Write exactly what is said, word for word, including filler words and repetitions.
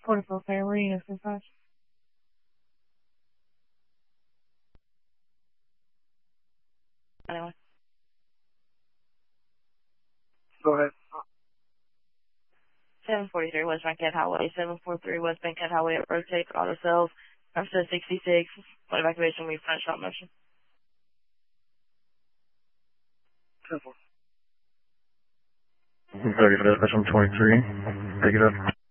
Porterville Fair, where are you going to dispatch? Anyway. Go ahead. seven forty-three West Bankhead Highway, seven forty-three West Bankhead Highway at Rotate Auto Sales, Officer sixty-six, what evacuation we front shot motion. ten four. Sorry for that, that's on twenty-three. Take it up.